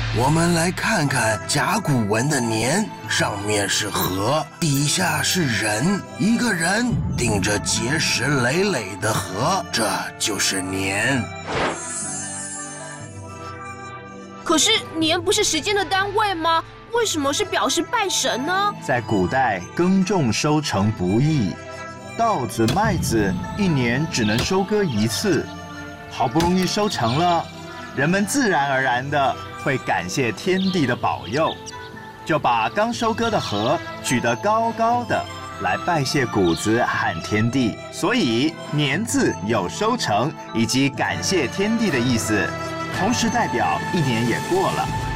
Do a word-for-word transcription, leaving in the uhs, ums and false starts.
我们来看看甲骨文的年，上面是禾，底下是人，一个人顶着结实累累的禾，这就是年。 可是年不是时间的单位吗？为什么是表示拜神呢？ 在古代，耕种收成不易，稻子、麦子一年只能收割一次，好不容易收成了，人们自然而然的会感谢天地的保佑，就把刚收割的禾举得高高的，来拜谢谷子和天地。所以年字有收成以及感谢天地的意思，同时代表一年也过了。